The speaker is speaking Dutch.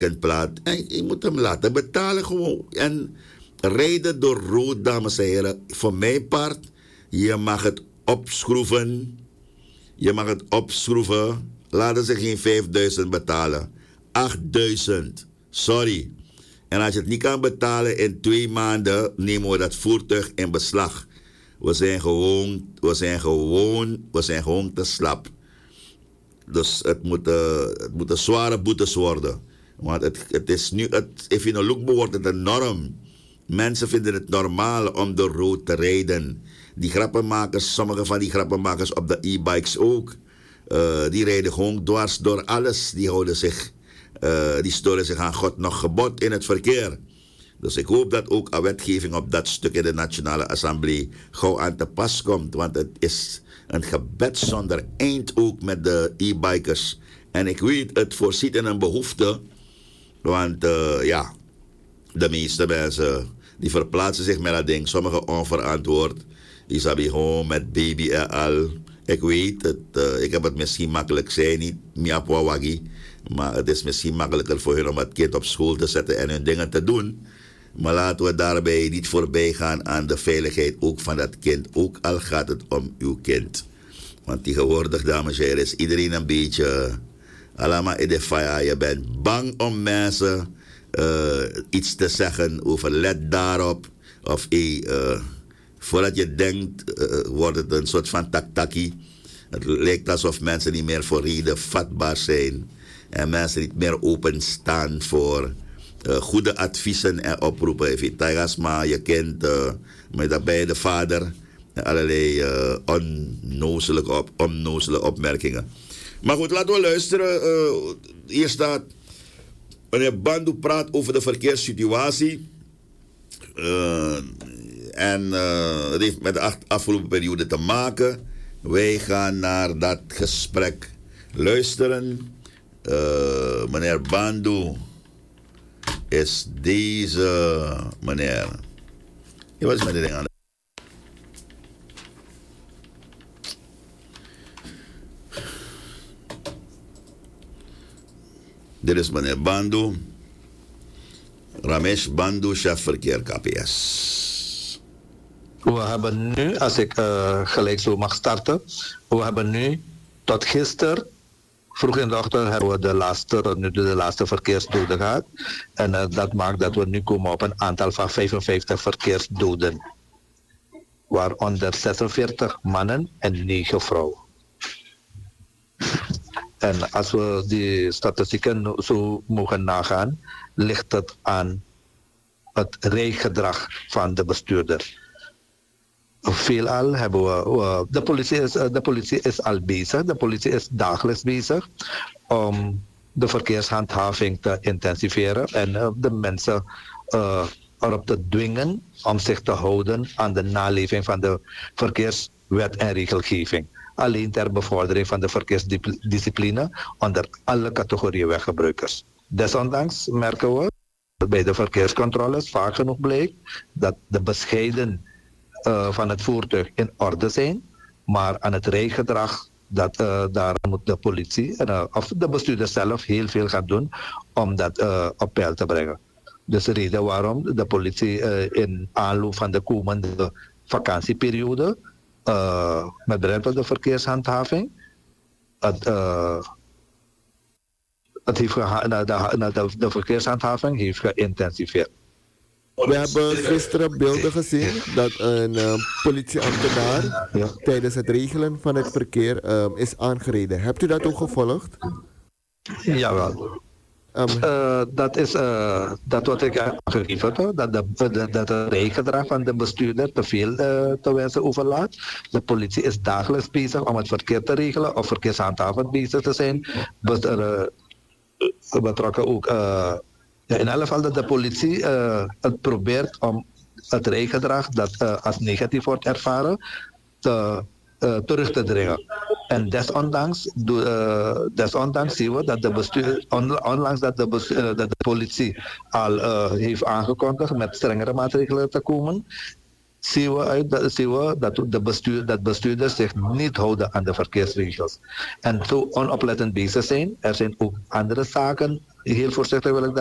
plaat. En je moet hem laten betalen gewoon. En rijden door rood, dames en heren. Voor mijn part, je mag het opschroeven. Je mag het opschroeven. Laten ze geen 5000 betalen. 8000. Sorry. En als je het niet kan betalen in 2 maanden, nemen we dat voertuig in beslag. We zijn gewoon te slap. Dus het moeten zware boetes worden. Want het is nu, if you look, wordt het een norm. Mensen vinden het normaal om door rood te rijden. Die grappenmakers, sommige van die grappenmakers op de e-bikes ook. Die rijden gewoon dwars door alles. Die storen zich aan God nog gebod in het verkeer. Dus ik hoop dat ook een wetgeving op dat stuk in de Nationale Assemblée gauw aan te pas komt. Want het is een gebed zonder eind ook met de e-bikers. En ik weet, het voorziet in een behoefte. Want de meeste mensen die verplaatsen zich met dat ding. Sommigen onverantwoord. Isabi gewoon met baby en al. Ik weet het, ik heb het misschien makkelijk zijn, niet miapwa wagi. Maar het is misschien makkelijker voor hun om het kind op school te zetten en hun dingen te doen. Maar laten we daarbij niet voorbij gaan aan de veiligheid ook van dat kind. Ook al gaat het om uw kind. Want tegenwoordig, dames en heren, is iedereen een beetje... Allemaal in de faya. Je bent bang om mensen iets te zeggen over let daarop. Of voordat je denkt, wordt het een soort van taktaki. Het lijkt alsof mensen niet meer voor reden vatbaar zijn. En mensen niet meer openstaan voor goede adviezen en oproepen. Even tagasma, je kind, met daarbij de vader. Allerlei onnozele opmerkingen. Maar goed, laten we luisteren. Hier staat... Meneer Bandu praat over de verkeerssituatie. Het heeft met de afgelopen periode te maken. Wij gaan naar dat gesprek luisteren. Meneer Bandu is deze meneer. Je was met de ding aan. Dit is meneer Bandu. Ramesh Bandu, chef verkeer KPS. We hebben nu, als ik gelijk zo mag starten, we hebben nu tot gisteren, vroeg in de ochtend, hebben we de laatste verkeersdoden gehad. En dat maakt dat we nu komen op een aantal van 55 verkeersdoden. Waaronder 46 mannen en 9 vrouwen. En als we die statistieken zo mogen nagaan, ligt het aan het rijgedrag van de bestuurder. Veelal hebben we, de politie is al bezig, de politie is dagelijks bezig om de verkeershandhaving te intensiveren en de mensen erop te dwingen om zich te houden aan de naleving van de verkeerswet en regelgeving. Alleen ter bevordering van de verkeersdiscipline onder alle categorieën weggebruikers. Desondanks merken we bij de verkeerscontroles vaak genoeg blijkt dat de bescheiden van het voertuig in orde zijn, maar aan het rijgedrag, daar moet de politie of de bestuurder zelf heel veel gaan doen om dat op peil te brengen. Dus de reden waarom de politie in aanloop van de komende vakantieperiode met betrekking tot de verkeershandhaving de verkeershandhaving heeft geïntensiveerd. We hebben gisteren beelden gezien dat een politieambtenaar tijdens het regelen van het verkeer is aangereden. Hebt u dat ook gevolgd? Jawel. Dat is dat wat ik aangegeven heb, dat het rijgedrag van de bestuurder te veel te wensen overlaat. De politie is dagelijks bezig om het verkeer te regelen of verkeershandhavend bezig te zijn. Betrokken ook in elk geval dat de politie het probeert om het rijgedrag dat als negatief wordt ervaren terug te dringen. En desondanks zien we dat onlangs dat de politie al heeft aangekondigd met strengere maatregelen te komen, zien we dat bestuurders zich niet houden aan de verkeersregels. En zo onoplettend bezig zijn. Er zijn ook andere zaken, heel voorzichtig wil ik